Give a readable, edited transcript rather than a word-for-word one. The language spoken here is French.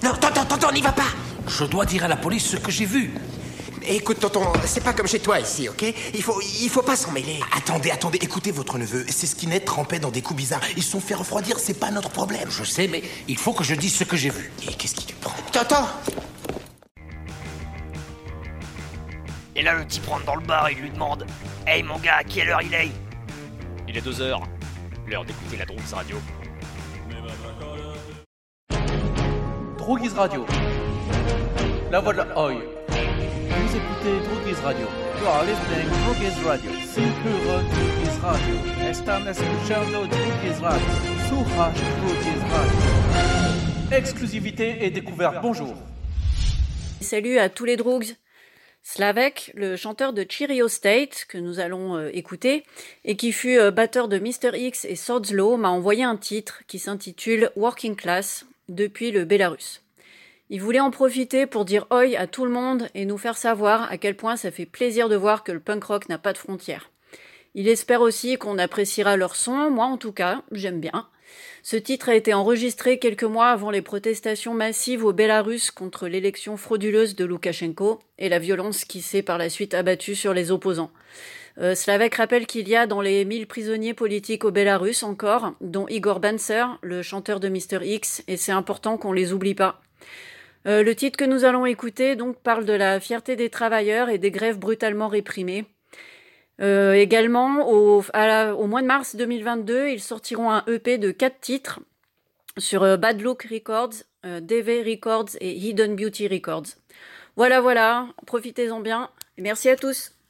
Non, tonton, n'y va pas. Je dois dire à la police ce que j'ai vu. Écoute, tonton, c'est pas comme chez toi ici, ok? Il faut pas s'en mêler. Attendez, écoutez votre neveu. Ces skinheads trempaient dans des coups bizarres. Ils se sont fait refroidir, c'est pas notre problème. Je sais, mais il faut que je dise ce que j'ai vu. Et qu'est-ce qui te prend? Tonton! Et là, le type rentre dans le bar et il lui demande: Hey mon gars, à quelle heure il est? Il est 2h. L'heure d'écouter la Drogues Radio. Drogues Radio. La voix de la Oi. Vous écoutez Drogues Radio. You are listening Drogues Radio. Simple Drogues Radio. Están escuchando Drogues Radio. Surrage Drogues Radio. Exclusivité et découverte. Bonjour. Salut à tous les drogues. Slavek, le chanteur de Cheerio State, que nous allons écouter, et qui fut batteur de Mr. X et Swords Law, m'a envoyé un titre qui s'intitule Working Class, depuis le Bélarus. Il voulait en profiter pour dire oi à tout le monde et nous faire savoir à quel point ça fait plaisir de voir que le punk rock n'a pas de frontières. Il espère aussi qu'on appréciera leur son, moi en tout cas, j'aime bien. Ce titre a été enregistré quelques mois avant les protestations massives au Bélarus contre l'élection frauduleuse de Loukachenko et la violence qui s'est par la suite abattue sur les opposants. Slavek rappelle qu'il y a dans les 1000 prisonniers politiques au Bélarus encore, dont Igor Banzer, le chanteur de Mr. X, et c'est important qu'on les oublie pas. Le titre que nous allons écouter donc parle de la fierté des travailleurs et des grèves brutalement réprimées. Également, au mois de mars 2022, ils sortiront un EP de 4 titres sur Bad Look Records, DV Records et Hidden Beauty Records. Voilà, profitez-en bien et merci à tous.